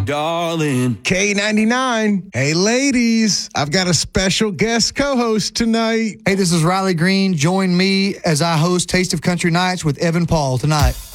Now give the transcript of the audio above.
darling. K99. Hey, ladies, I've got a special guest co-host tonight. Hey, this is Riley Green. Join me as I host Taste of Country Nights with Evan Paul tonight.